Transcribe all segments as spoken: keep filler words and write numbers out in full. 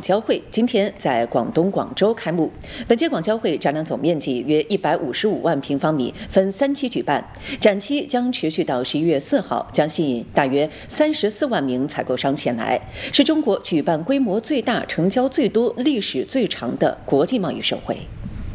交会今天在广东广州开幕。本届广交会展览总面积约一百五十五万平方米，分三期举办，展期将持续到十一月四号，将吸引大约三十四万名采购商前来，是中国举办规模最大、成交最多、历史最长的国际贸易盛会。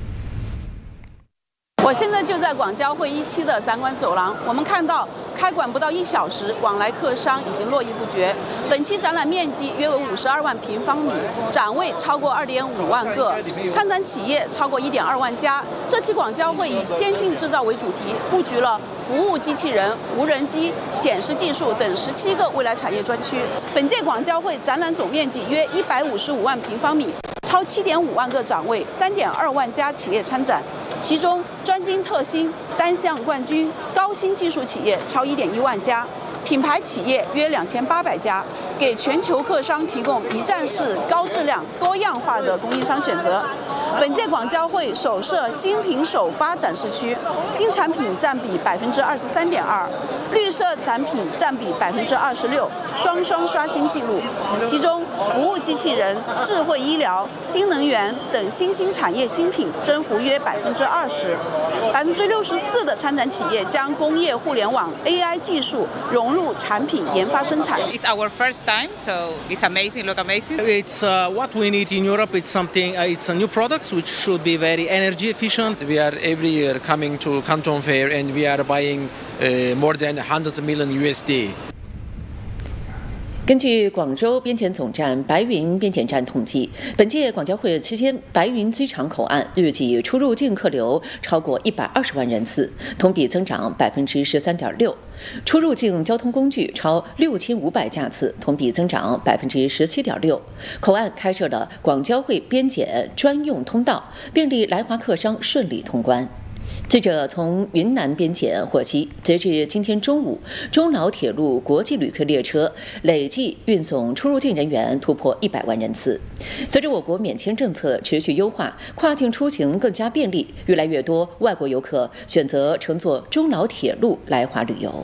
我现在就在广交会一期的展馆走廊，我们看到开馆不到一小时，往来客商已经络绎不绝。本期展览面积约为五十二万平方米，展位超过二点五万个，参展企业超过一点二万家。这期广交会以先进制造为主题，布局了服务机器人、无人机、显示技术等十七个未来产业专区。本届广交会展览总面积约一百五十五万平方米，超七点五万个展位，三点二万家企业参展，其中专精特新、单项冠军、高新技术企业超一点一万家，品牌企业约两千八百家，给全球客商提供一站式、高质量、多样化的供应商选择。本届广交会首设新品首发展示区，新产品占比百分之二十三点二，绿色产品占比百分之二十六，双双刷新纪录。其中，服务机器人、智慧医疗、新能源等新兴产业新品增幅约百分之二十。百分之六十四的参展企业将工业互联网 A I 技术融入产品研发生产。 It's our first time, so it's amazing. Look amazing. It's uh, what we need in Europe. It's something. Uh, it's a new product which should be very energy efficient. We are every year coming to Canton Fair and we are buying uh, more than one hundred million U S D. 根据广州边检总站白云边检站统计，本届广交会期间，白云机场口岸日计出入境客流超过一百二十万人次，同比增长百分之十三点六；出入境交通工具超六千五百架次，同比增长百分之十七点六。口岸开设了广交会边检专用通道，便利来华客商顺利通关。记者从云南边检获悉，截至今天中午，中老铁路国际旅客列车累计运送出入境人员突破一百万人次。随着我国免签政策持续优化，跨境出行更加便利，越来越多外国游客选择乘坐中老铁路来华旅游。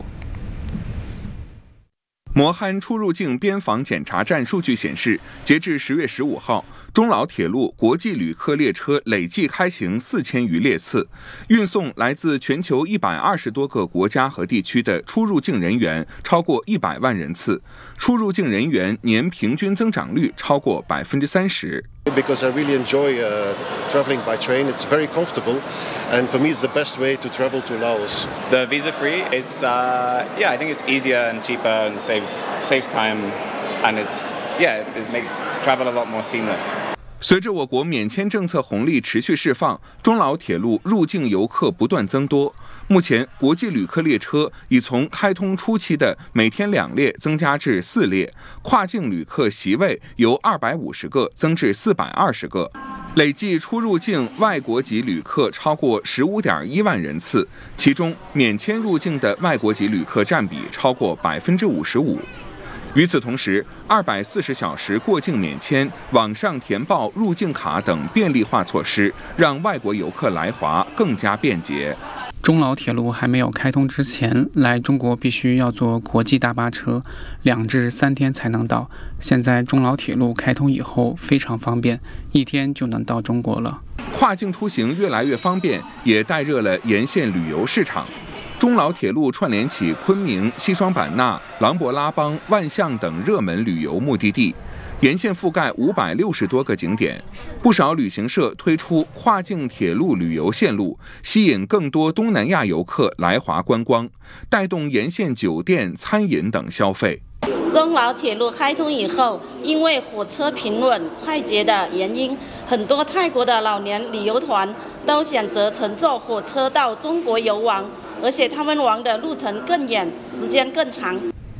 磨憨出入境边防检查站数据显示，截至十月十五号，中老铁路国际旅客列车累计开行四千余列次，运送来自全球一百二十多个国家和地区的出入境人员超过一百万人次，出入境人员年平均增长率超过百分之三十。 Because I really enjoy uh, traveling by train. It's very comfortable, and for me, it's the best way to travel to Laos. The visa-free, it's uh, yeah, I think it's easier and cheaper and saves saves time, and it's yeah, it makes travel a lot more seamless. 随着我国免签政策红利持续释放，中老铁路入境游客不断增多。目前，国际旅客列车已从开通初期的每天两列增加至四列，跨境旅客席位由二百五十个增至四百二十个。累计出入境外国籍旅客超过十五点一万人次，其中免签入境的外国籍旅客占比超过百分之五十五。与此同时，二百四十小时过境免签、网上填报入境卡等便利化措施，让外国游客来华更加便捷。 中老铁路还没有开通之前，来中国必须要坐国际大巴车，两至三天才能到。现在中老铁路开通以后非常方便，一天就能到中国了。 跨境出行越来越方便，也带热了沿线旅游市场。中老铁路串联起昆明、西双版纳、琅勃拉邦、万象等热门旅游目的地，沿线覆盖五百六十多个景点。不少旅行社推出跨境铁路旅游线路，吸引更多东南亚游客来华观光，带动沿线酒店、餐饮等消费。 中老铁路开通以后，因为火车平稳快捷的原因，很多泰国的老年旅游团都选择乘坐火车到中国游玩，而且他们玩的路程更远，时间更长。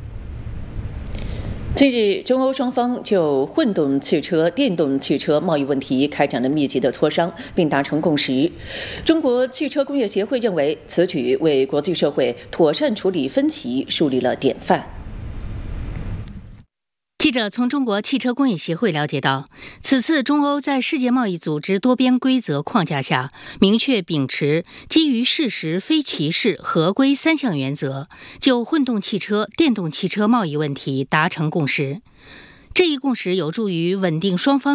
近日，中欧双方就混动汽车、电动汽车贸易问题开展了密集的磋商，并达成共识。中国汽车工业协会认为，此举为国际社会妥善处理分歧树立了典范。 记者从中国汽车工业协会了解到，此次中欧在世界贸易组织多边规则框架下，明确秉持基于事实、非歧视、合规三项原则，就混动汽车、电动汽车贸易问题达成共识。这一共识有助于稳定双方